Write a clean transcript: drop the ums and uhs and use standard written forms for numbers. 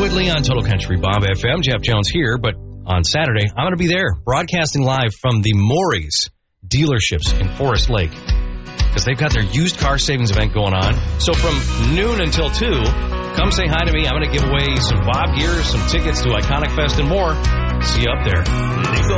Whitley on Total Country Bob FM. Jeff Jones here, but on Saturday, I'm going to be there broadcasting live from the Maury's dealerships in Forest Lake because they've got their used car savings event going on. So from noon until 2, come say hi to me. I'm going to give away some Bob gear, some tickets to Iconic Fest, and more. See you up there.